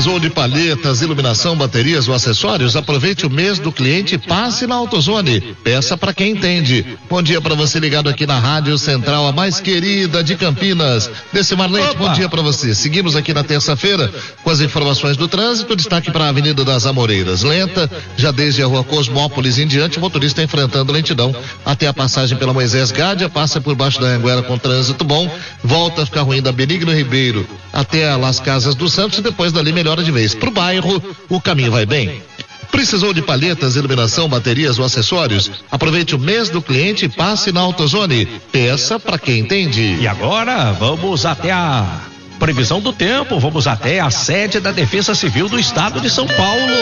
Precisou de palhetas, iluminação, baterias ou acessórios? Aproveite o mês do cliente e passe na AutoZone. Peça para quem entende. Bom dia para você ligado aqui na Rádio Central, a mais querida de Campinas. Decimar Leite, bom dia para você. Seguimos aqui na terça-feira com as informações do trânsito. Destaque para a Avenida das Amoreiras. Lenta, já desde a Rua Cosmópolis em diante, o motorista enfrentando lentidão até a passagem pela Moisés Gádia, passa por baixo da Anguera com trânsito bom, volta a ficar ruim da Benigno Ribeiro até Las Casas do Santos e depois dali melhora de vez. Pro bairro, o caminho vai bem. Precisou de palhetas, iluminação, baterias ou acessórios? Aproveite o mês do cliente e passe na AutoZone. Peça para quem entende. E agora, vamos até a previsão do tempo, vamos até a sede da Defesa Civil do Estado de São Paulo.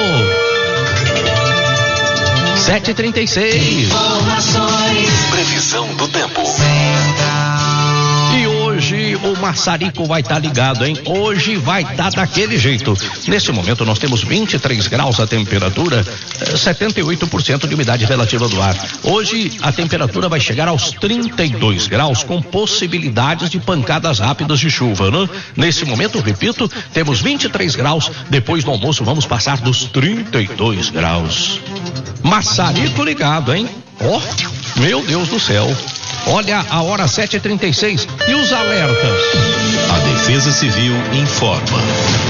7h36. Informações. Previsão do tempo. E hoje o maçarico vai estar ligado, hein? Hoje vai estar daquele jeito. Nesse momento nós temos 23 graus a temperatura, 78% de umidade relativa do ar. Hoje a temperatura vai chegar aos 32 graus com possibilidades de pancadas rápidas de chuva, né? Nesse momento, repito, temos 23 graus. Depois do almoço vamos passar dos 32 graus. Maçarico ligado, hein? Ó, meu Deus do céu. Olha a hora 7h36 e os alertas. A Defesa Civil informa.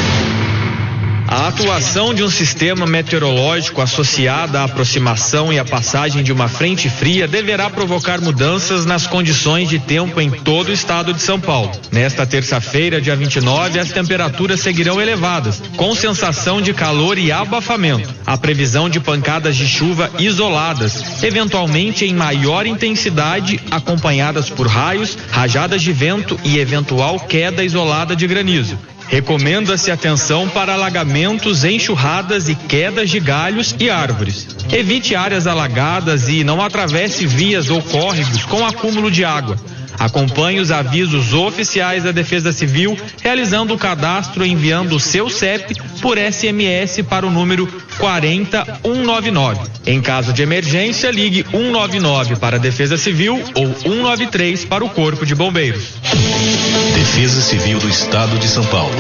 A atuação de um sistema meteorológico associada à aproximação e à passagem de uma frente fria deverá provocar mudanças nas condições de tempo em todo o estado de São Paulo. Nesta terça-feira, dia 29, as temperaturas seguirão elevadas, com sensação de calor e abafamento. A previsão de pancadas de chuva isoladas, eventualmente em maior intensidade, acompanhadas por raios, rajadas de vento e eventual queda isolada de granizo. Recomenda-se atenção para alagamentos, enxurradas e quedas de galhos e árvores. Evite áreas alagadas e não atravesse vias ou córregos com acúmulo de água. Acompanhe os avisos oficiais da Defesa Civil, realizando o cadastro e enviando o seu CEP por SMS para o número 40199. Em caso de emergência, ligue 199 para a Defesa Civil ou 193 para o Corpo de Bombeiros. Defesa Civil do Estado de São Paulo.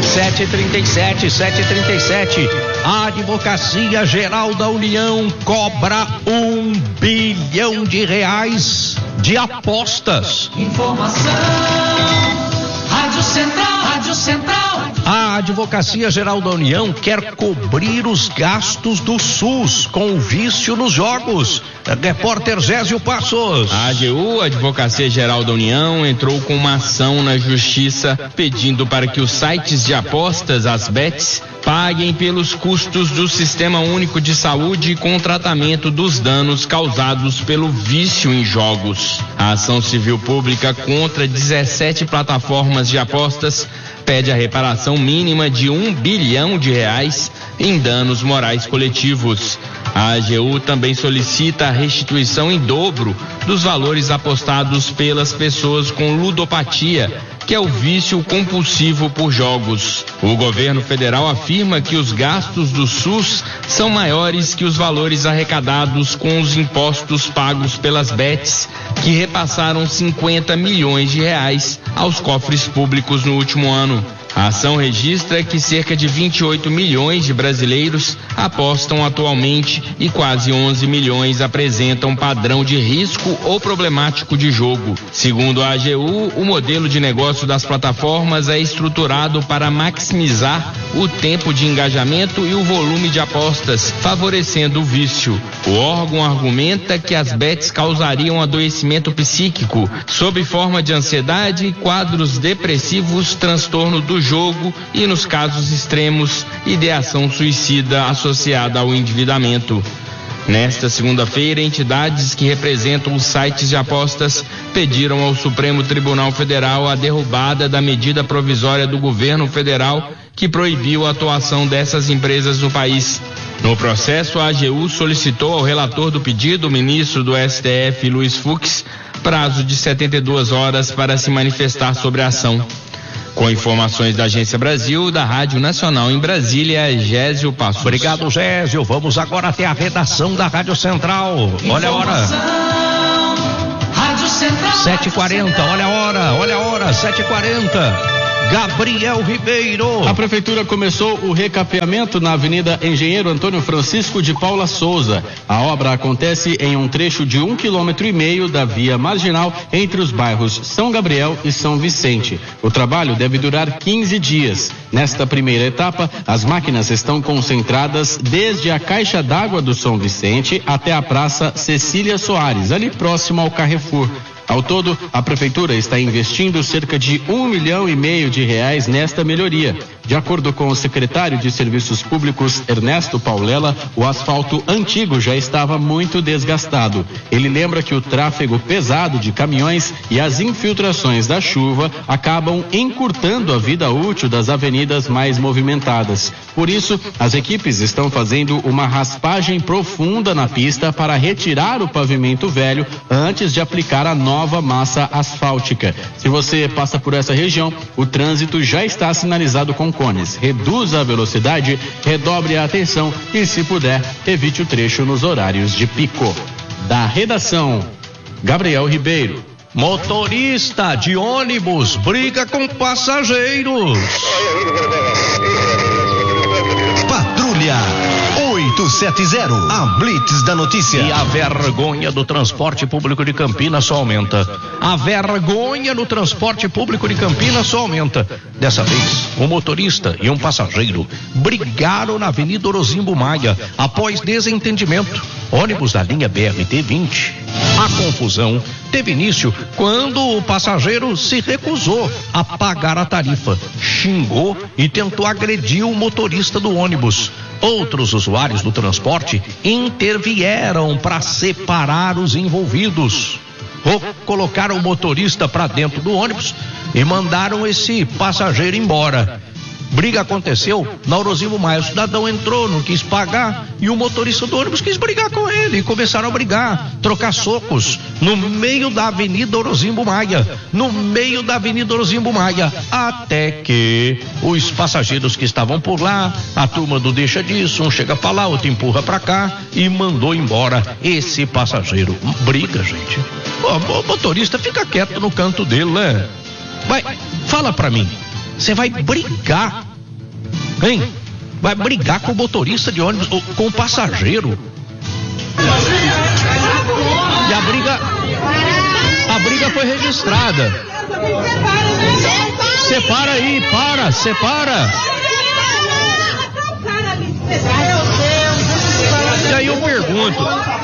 7h37. A Advocacia Geral da União cobra R$1 bilhão de apostas. Informação, Rádio Central. A Advocacia Geral da União quer cobrir os gastos do SUS com o vício nos jogos. Repórter Gésio Passos. A AGU, Advocacia Geral da União, entrou com uma ação na Justiça pedindo para que os sites de apostas, as bets, paguem pelos custos do Sistema Único de Saúde com o tratamento dos danos causados pelo vício em jogos. A ação civil pública contra 17 plataformas de apostas pede a reparação mínima de R$1 bilhão em danos morais coletivos. A AGU também solicita a restituição em dobro dos valores apostados pelas pessoas com ludopatia, que é o vício compulsivo por jogos. O governo federal afirma que os gastos do SUS são maiores que os valores arrecadados com os impostos pagos pelas bets, que repassaram R$50 milhões aos cofres públicos no último ano. A ação registra que cerca de 28 milhões de brasileiros apostam atualmente e quase 11 milhões apresentam padrão de risco ou problemático de jogo. Segundo a AGU, o modelo de negócio das plataformas é estruturado para maximizar o tempo de engajamento e o volume de apostas, favorecendo o vício. O órgão argumenta que as bets causariam adoecimento psíquico, sob forma de ansiedade, quadros depressivos, transtorno do jogo e, nos casos extremos, ideação suicida associada ao endividamento. Nesta segunda-feira, entidades que representam os sites de apostas pediram ao Supremo Tribunal Federal a derrubada da medida provisória do governo federal que proibiu a atuação dessas empresas no país. No processo, a AGU solicitou ao relator do pedido, o ministro do STF, Luiz Fux, prazo de 72 horas para se manifestar sobre a ação. Com informações da Agência Brasil, da Rádio Nacional em Brasília, Gésio Passos. Obrigado, Gésio. Vamos agora até a redação da Rádio Central. Olha a hora. Rádio Central. 7h40, olha a hora, 7h40. Gabriel Ribeiro. A prefeitura começou o recapeamento na Avenida Engenheiro Antônio Francisco de Paula Souza. A obra acontece em um trecho de 1,5 km da via marginal entre os bairros São Gabriel e São Vicente. O trabalho deve durar 15 dias. Nesta primeira etapa, as máquinas estão concentradas desde a caixa d'água do São Vicente até a Praça Cecília Soares, ali próximo ao Carrefour. Ao todo, a prefeitura está investindo cerca de R$1,5 milhão nesta melhoria. De acordo com o secretário de Serviços Públicos, Ernesto Paulela, o asfalto antigo já estava muito desgastado. Ele lembra que o tráfego pesado de caminhões e as infiltrações da chuva acabam encurtando a vida útil das avenidas mais movimentadas. Por isso, as equipes estão fazendo uma raspagem profunda na pista para retirar o pavimento velho antes de aplicar a nova massa asfáltica. Se você passa por essa região, o trânsito já está sinalizado com cones. Reduza a velocidade, redobre a atenção e, se puder, evite o trecho nos horários de pico. Da redação, Gabriel Ribeiro. Motorista de ônibus briga com passageiros. Patrulha 870, a Blitz da notícia. E a vergonha do transporte público de Campinas só aumenta. A vergonha no transporte público de Campinas só aumenta. Dessa vez, um motorista e um passageiro brigaram na Avenida Orozimbo Maia após desentendimento. Ônibus da linha BRT-20. A confusão teve início quando o passageiro se recusou a pagar a tarifa, xingou e tentou agredir o motorista do ônibus. Outros usuários do transporte intervieram para separar os envolvidos. Colocaram o motorista para dentro do ônibus e mandaram esse passageiro embora. Briga aconteceu na Orozimbo Maia. O cidadão entrou, não quis pagar e o motorista do ônibus quis brigar com ele. E começaram a brigar, trocar socos no meio da Avenida Orozimbo Maia. No meio da Avenida Orozimbo Maia. Até que os passageiros que estavam por lá, a turma do deixa disso, um chega pra lá, outro empurra pra cá e mandou embora esse passageiro. Briga, gente. O motorista fica quieto no canto dele, né? Vai, fala pra mim. Você vai brigar, hein? Vai brigar com o motorista de ônibus, ou com o passageiro. E a briga foi registrada. Separa aí, separa. E aí eu pergunto,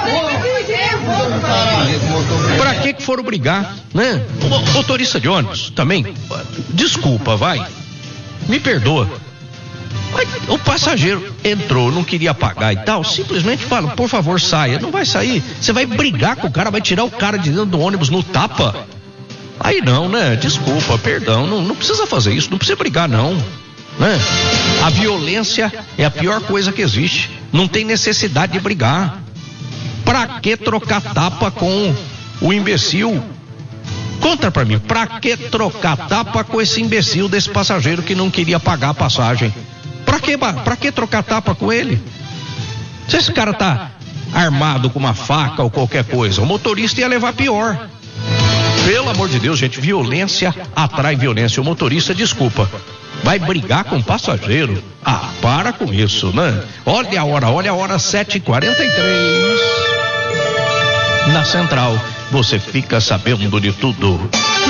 pra que foram brigar, né? O motorista de ônibus também, desculpa, me perdoa. O passageiro entrou, não queria pagar e tal, simplesmente fala, por favor, saia. Não vai sair, você vai brigar com o cara, vai tirar o cara de dentro do ônibus no tapa. Aí não, né? Desculpa, perdão, não precisa fazer isso, não precisa brigar não, né? A violência é a pior coisa que existe, não tem necessidade de brigar. Pra que trocar tapa com o imbecil? Conta pra mim, pra que trocar tapa com esse imbecil desse passageiro que não queria pagar a passagem? Pra que trocar tapa com ele? Se esse cara tá armado com uma faca ou qualquer coisa, o motorista ia levar pior. Pelo amor de Deus, gente, violência atrai violência. O motorista, desculpa, vai brigar com o passageiro? Ah, para com isso, né? Olha a hora 7h43. Na Central, você fica sabendo de tudo.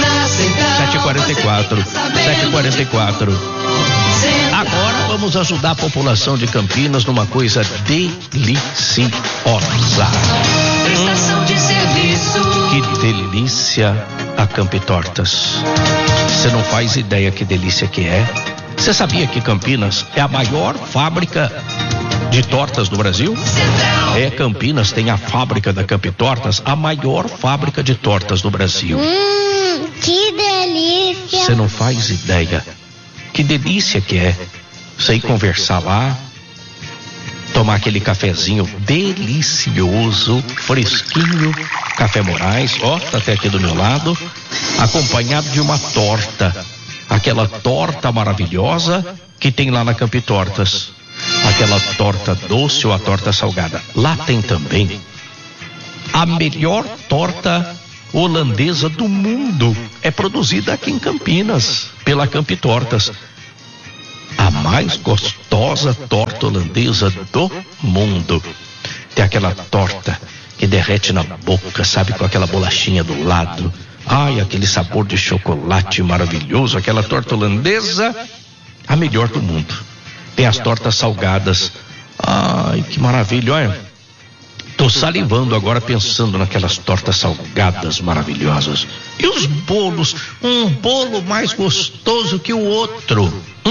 7h44. Agora vamos ajudar a população de Campinas numa coisa deliciosa. Prestação de serviço. Que delícia a Campitortas. Você não faz ideia que delícia que é. Você sabia que Campinas é a maior fábrica de tortas do Brasil? Campinas tem a fábrica da Campitortas, a maior fábrica de tortas do Brasil. Que delícia! Você não faz ideia. Que delícia que é você ir conversar lá, tomar aquele cafezinho delicioso, fresquinho, Café Moraes, tá até aqui do meu lado, acompanhado de uma torta, aquela torta maravilhosa que tem lá na Campitortas, aquela torta doce ou a torta salgada. Lá tem também a melhor torta holandesa do mundo é produzida aqui em Campinas, pela Campitortas. A mais gostosa torta holandesa do mundo. Tem aquela torta que derrete na boca, sabe, com aquela bolachinha do lado. Ai, aquele sabor de chocolate maravilhoso. Aquela torta holandesa, a melhor do mundo. Tem as tortas salgadas. Ai, que maravilha, olha. Tô salivando agora pensando naquelas tortas salgadas maravilhosas. E os bolos, um bolo mais gostoso que o outro.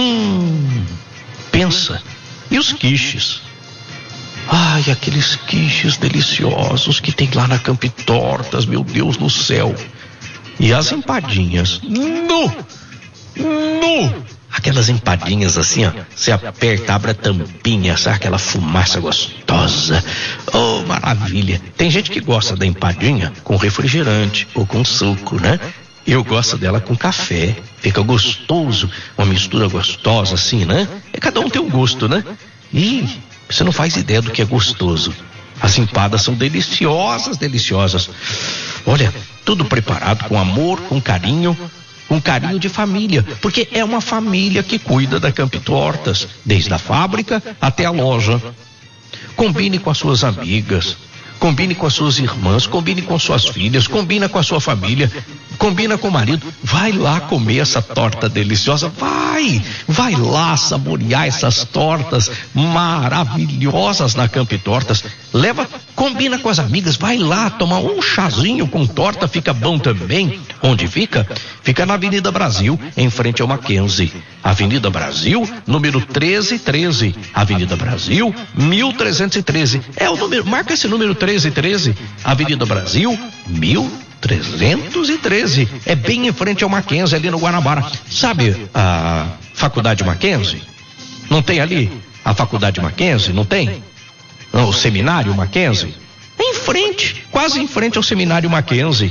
Pensa. E os quiches? Ai, aqueles quiches deliciosos que tem lá na Campitortas, meu Deus do céu. E as empadinhas. Aquelas empadinhas assim, ó. Você aperta, abre a tampinha, sabe? Aquela fumaça gostosa. Oh, maravilha. Tem gente que gosta da empadinha com refrigerante ou com suco, né? Eu gosto dela com café. Fica gostoso. Uma mistura gostosa assim, né? Cada um tem um gosto, né? E você não faz ideia do que é gostoso. As empadas são deliciosas, deliciosas. Olha, tudo preparado com amor, com carinho de família, porque é uma família que cuida da Campitortas, desde a fábrica até a loja. Combine com as suas amigas, combine com as suas irmãs, combine com suas filhas, combina com a sua família, combina com o marido. Vai lá comer essa torta deliciosa, vai lá saborear essas tortas maravilhosas na Campitortas. Combina com as amigas, vai lá tomar um chazinho com torta, fica bom também. Onde fica? Fica na Avenida Brasil, em frente ao Mackenzie. Avenida Brasil, número 1313. Avenida Brasil, 1313. É o número, marca esse número 1313. Avenida Brasil, 1313. É bem em frente ao Mackenzie, ali no Guanabara. Sabe a Faculdade Mackenzie? Não tem ali a Faculdade Mackenzie? Não tem? O Seminário Mackenzie? Em frente, quase em frente ao Seminário Mackenzie.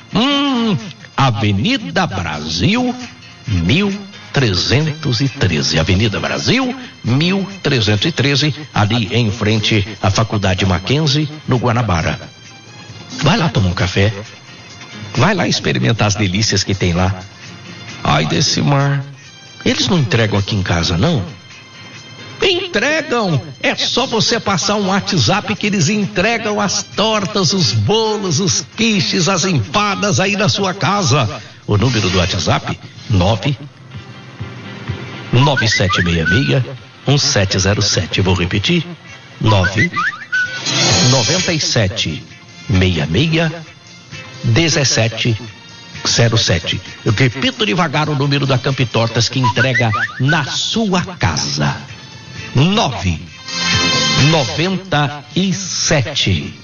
Avenida Brasil, 1313. Avenida Brasil, 1313, ali em frente à Faculdade Mackenzie, no Guanabara. Vai lá tomar um café. Vai lá experimentar as delícias que tem lá. Ai, Decimar, eles não entregam aqui em casa, não? Entregam! É só você passar um WhatsApp que eles entregam as tortas, os bolos, os quiches, as empadas aí na sua casa. O número do WhatsApp, 99766-1707. Vou repetir, 99766-1707. Eu repito devagar o número da Campitortas que entrega na sua casa. 997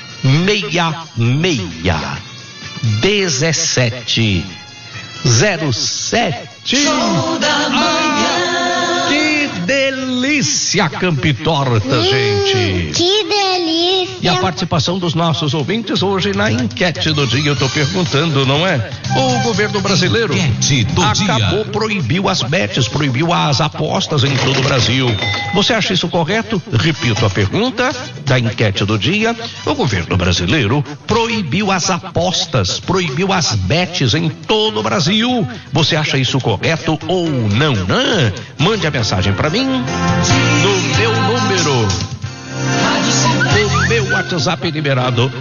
66 1707. Show da manhã. Que delícia, Campitortas, gente. Que delícia. E a participação dos nossos ouvintes hoje na enquete do dia, eu tô perguntando, não é? O governo brasileiro proibiu as bets, proibiu as apostas em todo o Brasil. Você acha isso correto? Repito a pergunta da enquete do dia. O governo brasileiro proibiu as apostas, proibiu as bets em todo o Brasil. Você acha isso correto ou não? Mande a mensagem para mim no meu número. O meu WhatsApp liberado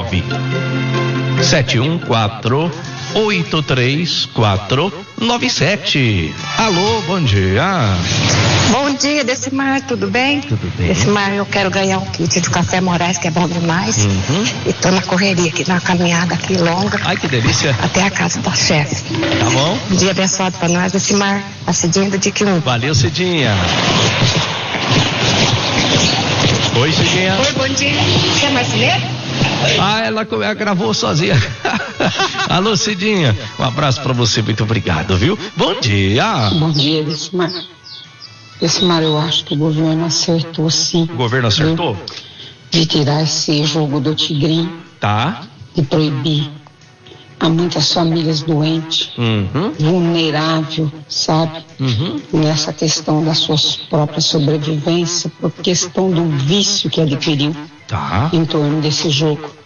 971483497. Alô, bom dia. Bom dia, Decimar, tudo bem? Tudo bem. Decimar, eu quero ganhar um kit do Café Moraes, que é bom demais. E tô na correria aqui, na caminhada aqui longa. Ai, que delícia. Até a casa da chefe. Tá bom? Um dia abençoado pra nós, Decimar. A Cidinha do Dique 1. Valeu, Cidinha. Oi, Cidinha. Oi, bom dia. Você é marceneiro? Ela gravou sozinha. Alô, Cidinha. Um abraço pra você, muito obrigado, viu? Bom dia. Bom dia, Decimar. Decimar, eu acho que o governo acertou, sim. O governo acertou? De tirar esse jogo do Tigrinho. Tá. De proibir. Há muitas famílias doentes, vulneráveis, sabe? Nessa questão da sua própria sobrevivência, por questão do vício que adquiriu em torno desse jogo.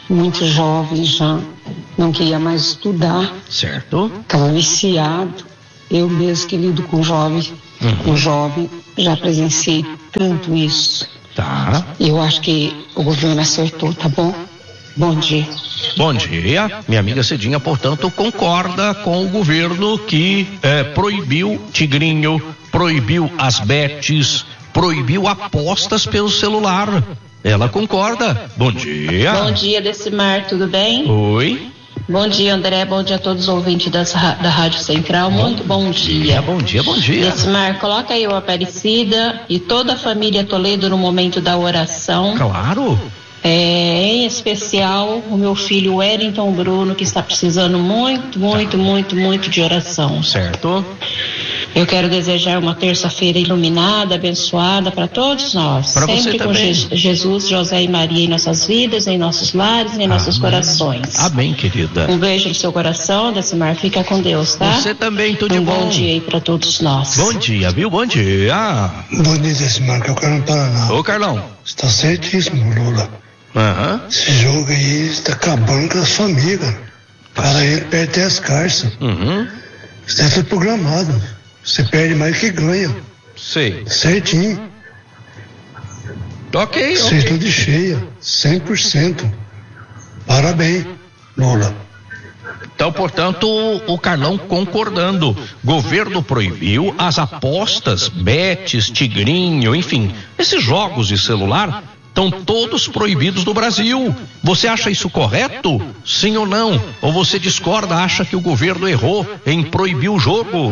Muito jovem já, não queria mais estudar. Certo. Estava viciado. Eu mesmo que lido com jovem, já presenciei tanto isso. Tá. Eu acho que o governo acertou, tá bom? Bom dia. Bom dia. Minha amiga Cidinha, portanto, concorda com o governo que proibiu Tigrinho, proibiu as bets, proibiu apostas pelo celular. Ela concorda. Bom dia. Bom dia, Decimar, tudo bem? Oi. Bom dia, André, bom dia a todos os ouvintes da Rádio Central, muito bom dia. Bom dia, bom dia. Decimar, coloca aí o Aparecida e toda a família Toledo no momento da oração. Claro. Em especial o meu filho Wellington Bruno, que está precisando muito de oração. Certo. Eu quero desejar uma terça-feira iluminada, abençoada para todos nós. Pra sempre você com também. Jesus, José e Maria em nossas vidas, em nossos lares e em nossos corações. Amém, querida. Um beijo no seu coração, Decimar, fica com Deus, tá? Você também, tudo de bom. Bom dia aí para todos nós. Bom dia, viu? Bom dia. Bom dia, Decimar, que eu quero no Paraná. Ô, Carlão. Está certíssimo, Lula. Esse jogo aí está acabando com a sua amiga. Para ele perder as carças. Isso deve ser programado. Você perde mais que ganha. Sei. Certinho. Ok. Cesta de cheia. 100%. Parabéns, Lula. Então, portanto, o Carlão concordando. Governo proibiu as apostas, bets, tigrinho, enfim, esses jogos de celular estão todos proibidos no Brasil. Você acha isso correto? Sim ou não? Ou você discorda, acha que o governo errou em proibir o jogo?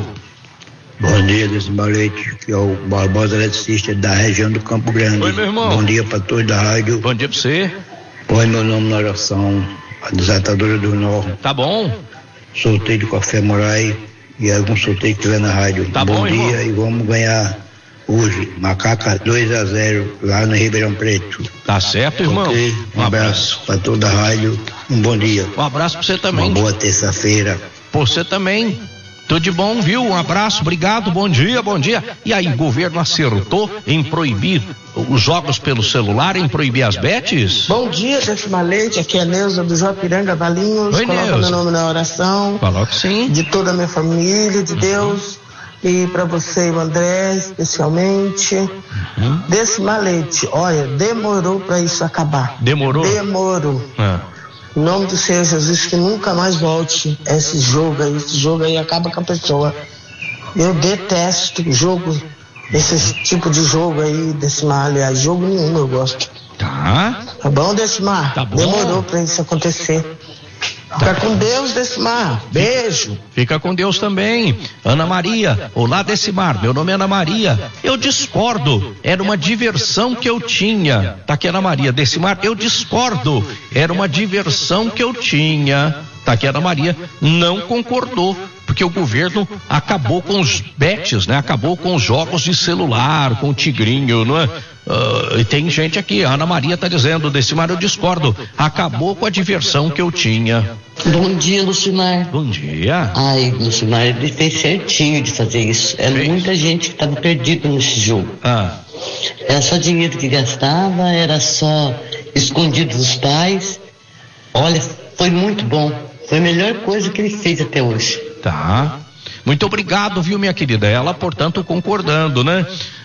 Bom dia, Decimar Leite, que é o Barbosa Eletricista da região do Campo Grande. Oi, meu irmão. Bom dia para todos da rádio. Bom dia para você. Põe meu nome na oração, a desatadora do nó. Tá bom. Sorteio do Café Moraes e algum sorteio que tiver na rádio. Tá bom, dia, irmão. E vamos ganhar hoje, Macaca 2-0 lá no Ribeirão Preto. Tá certo, irmão. Okay? Um abraço para toda a rádio, um bom dia. Um abraço para você também. Uma boa terça-feira. Por você também. Tudo de bom, viu? Um abraço, obrigado, bom dia, bom dia. E aí, o governo acertou em proibir os jogos pelo celular, em proibir as bets? Bom dia, Decimar Leite, aqui é a Neuza do Joapiranga Valinhos. Oi, Coloca Neuza. meu nome na oração. Coloque sim. De toda a minha família, de Deus. E para você e o André, especialmente. Decimar Leite, olha, demorou para isso acabar. Demorou? Demorou. Em nome do Senhor Jesus, que nunca mais volte esse jogo aí acaba com a pessoa. Eu detesto jogo, esse tipo de jogo aí, Decimar, aliás, jogo nenhum eu gosto. Tá. Tá bom, Decimar? Tá bom. Demorou pra isso acontecer. Fica com Deus, Decimar. Beijo. Fica com Deus também. Ana Maria, olá, Decimar, meu nome é Ana Maria. Eu discordo, era uma diversão que eu tinha. Tá aqui Ana Maria. Decimar, eu discordo, era uma diversão que eu tinha. Tá aqui Ana Maria, não concordou, porque o governo acabou com os bets, né? Acabou com os jogos de celular, com o tigrinho, não é? E tem gente aqui, a Ana Maria tá dizendo, Decimar, eu discordo, acabou com a diversão que eu tinha. Bom dia, Lucimar. Bom dia. Ai, Lucimar, ele fez certinho de fazer isso. Era muita gente que estava perdida nesse jogo. Era só dinheiro que gastava, era só escondido dos pais. Olha, foi muito bom. Foi a melhor coisa que ele fez até hoje. Tá. Muito obrigado, viu, minha querida? Ela, portanto, concordando, né?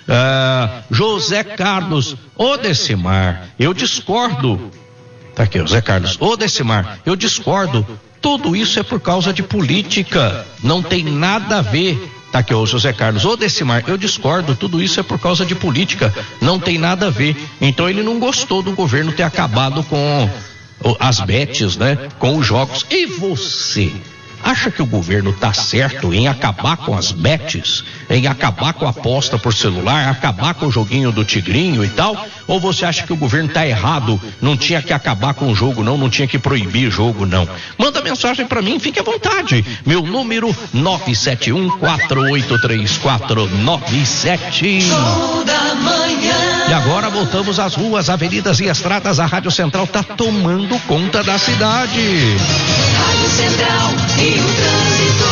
José Carlos, ô Decimar, eu discordo. Tá aqui, José Carlos, ô Decimar, eu discordo. Tudo isso é por causa de política. Não tem nada a ver. Tá aqui, ô José Carlos, ô Decimar, eu discordo. Tudo isso é por causa de política. Não tem nada a ver. Então ele não gostou do governo ter acabado com as bets, né? Com os jogos. E você? Acha que o governo tá certo em acabar com as bets, em acabar com a aposta por celular, acabar com o joguinho do tigrinho e tal? Ou você acha que o governo tá errado, não tinha que acabar com o jogo não tinha que proibir jogo não? Manda mensagem pra mim, fique à vontade. Meu número 971-483497. Show da manhã. E agora voltamos às ruas, avenidas e estradas. A Rádio Central tá tomando conta da cidade. Rádio Central e o trânsito.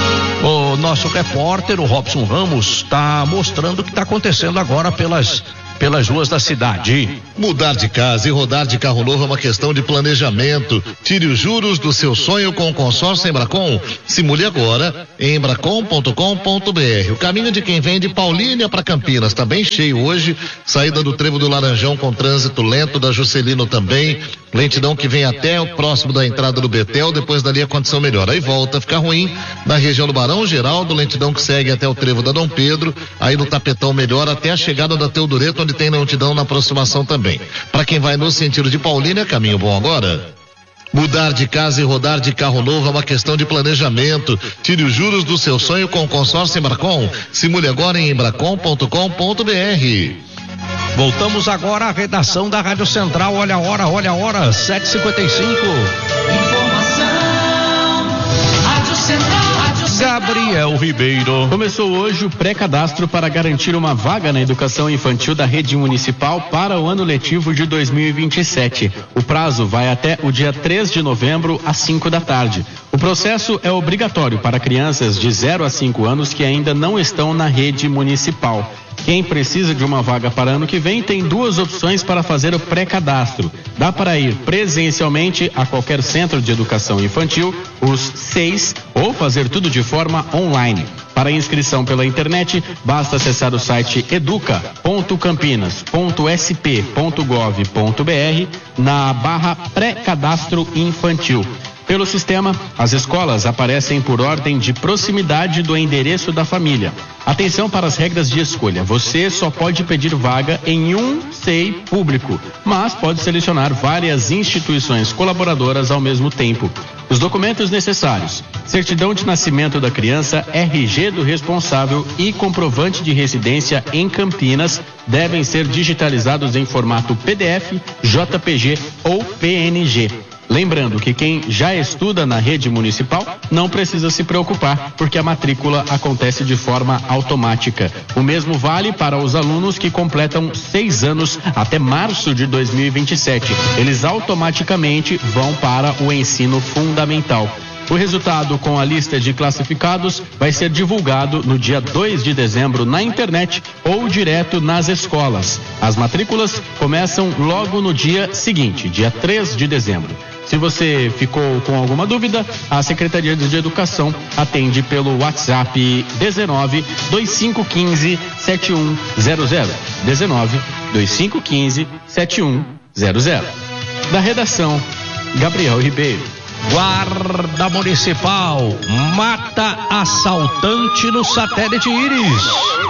O nosso repórter, o Robson Ramos, está mostrando o que está acontecendo agora pelas pelas ruas da cidade. Mudar de casa e rodar de carro novo é uma questão de planejamento. Tire os juros do seu sonho com o consórcio Embracon. Simule agora em embracon.com.br. O caminho de quem vem de Paulínia para Campinas está bem cheio hoje. Saída do Trevo do Laranjão com trânsito lento, da Juscelino também. Lentidão que vem até o próximo da entrada do Betel, depois dali a condição melhora. Aí volta a ficar ruim na região do Barão Geraldo, lentidão que segue até o Trevo da Dom Pedro, aí no Tapetão melhora até a chegada da Teodoreto, onde tem lentidão na aproximação também. Para quem vai no sentido de Paulínia, caminho bom agora. Mudar de casa e rodar de carro novo é uma questão de planejamento. Tire os juros do seu sonho com o consórcio Embracon. Simule agora em embracon.com.br. Voltamos agora à redação da Rádio Central. Olha a hora, 7h55. Rádio Central. Gabriel Ribeiro. Começou hoje o pré-cadastro para garantir uma vaga na educação infantil da rede municipal para o ano letivo de 2027. O prazo vai até o dia 3 de novembro, às 5 da tarde. O processo é obrigatório para crianças de 0 a 5 anos que ainda não estão na rede municipal. Quem precisa de uma vaga para ano que vem tem duas opções para fazer o pré-cadastro. Dá para ir presencialmente a qualquer centro de educação infantil, os 6, ou fazer tudo de forma online. Para inscrição pela internet, basta acessar o site educa.campinas.sp.gov.br na barra pré-cadastro infantil. Pelo sistema, as escolas aparecem por ordem de proximidade do endereço da família. Atenção para as regras de escolha. Você só pode pedir vaga em um SEI público, mas pode selecionar várias instituições colaboradoras ao mesmo tempo. Os documentos necessários: certidão de nascimento da criança, RG do responsável e comprovante de residência em Campinas devem ser digitalizados em formato PDF, JPG ou PNG. Lembrando que quem já estuda na rede municipal não precisa se preocupar, porque a matrícula acontece de forma automática. O mesmo vale para os alunos que completam 6 anos até março de 2027. Eles automaticamente vão para o ensino fundamental. O resultado com a lista de classificados vai ser divulgado no dia 2 de dezembro na internet ou direto nas escolas. As matrículas começam logo no dia seguinte, dia 3 de dezembro. Se você ficou com alguma dúvida, a Secretaria de Educação atende pelo WhatsApp 19 2515 7100. 19 2515 7100. Da redação, Gabriel Ribeiro. Guarda Municipal mata assaltante no satélite Íris.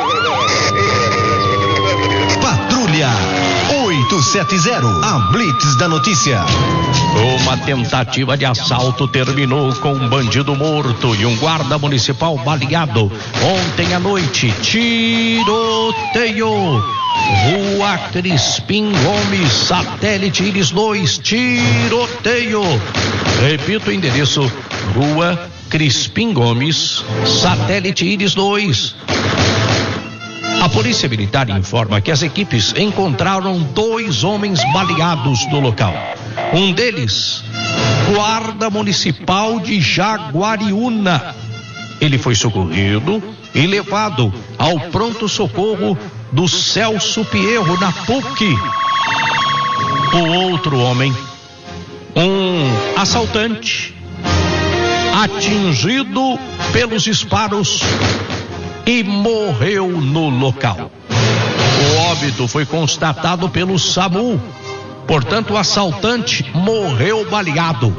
Patrulha 870, a Blitz da Notícia. Uma tentativa de assalto terminou com um bandido morto e um guarda municipal baleado. Ontem à noite, tiroteio. Rua Crispim Gomes, satélite Íris 2, tiroteio. Repito o endereço: Rua Crispim Gomes, satélite Íris 2. A Polícia Militar informa que as equipes encontraram 2 homens baleados no local. Um deles, guarda municipal de Jaguariúna. Ele foi socorrido e levado ao pronto-socorro do Celso Pierro, na PUC. O outro homem, um assaltante, atingido pelos disparos e morreu no local. O óbito foi constatado pelo SAMU. Portanto, o assaltante morreu baleado.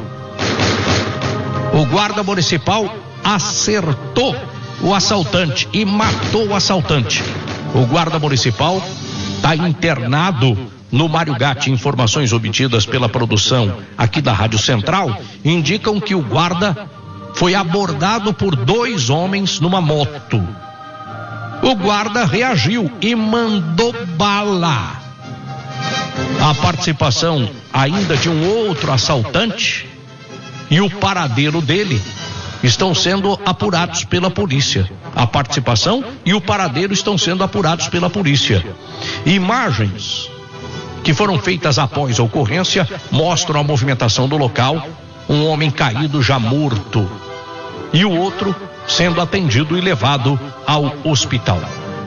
O guarda municipal acertou o assaltante e matou o assaltante. O guarda municipal está internado no Mário Gatti. Informações obtidas pela produção aqui da Rádio Central indicam que o guarda foi abordado por 2 homens numa moto. O guarda reagiu e mandou bala. A participação ainda de um outro assaltante e o paradeiro dele estão sendo apurados pela polícia. A participação e o paradeiro estão sendo apurados pela polícia. Imagens que foram feitas após a ocorrência mostram a movimentação do local. Um homem caído já morto e o outro sendo atendido e levado ao hospital.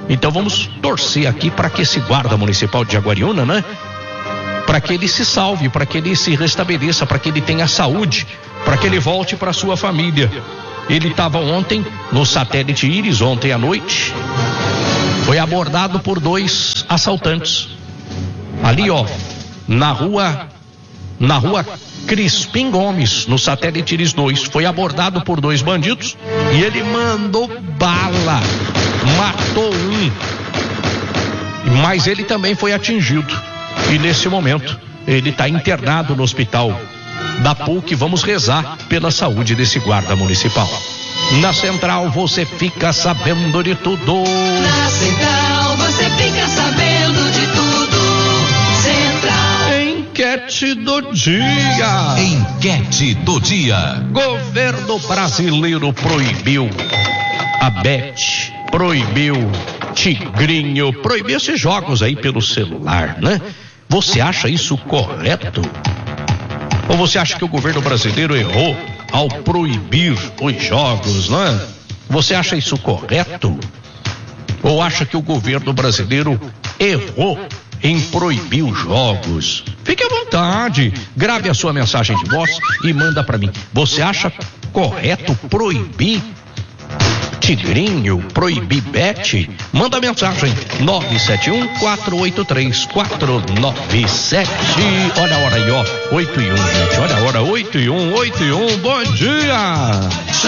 Então vamos torcer aqui para que esse guarda municipal de Jaguariúna, né? Para que ele se salve, para que ele se restabeleça, para que ele tenha saúde, para que ele volte para sua família. Ele estava ontem no satélite Íris, ontem à noite. Foi abordado por 2 assaltantes. Ali, ó, na rua Crispim Gomes, no satélite Íris 2. Foi abordado por 2 bandidos e ele mandou bala. Matou um. Mas ele também foi atingido. E nesse momento, ele está internado no hospital da PUC. Vamos rezar pela saúde desse guarda municipal. Na Central você fica sabendo de tudo. Na Central você fica sabendo de tudo. Central. Enquete do dia. Enquete do dia. Governo brasileiro proibiu a Bet, proibiu Tigrinho, proibiu esses jogos aí pelo celular, né? Você acha isso correto? Ou você acha que o governo brasileiro errou ao proibir os jogos, né? Você acha isso correto? Ou acha que o governo brasileiro errou em proibir os jogos? Fique à vontade, grave a sua mensagem de voz e manda para mim. Você acha correto proibir Tigrinho, proibir Bet? Manda mensagem 971-483-497. Olha a hora aí, ó, 8:01, gente. Olha a hora, 8:01. Bom dia.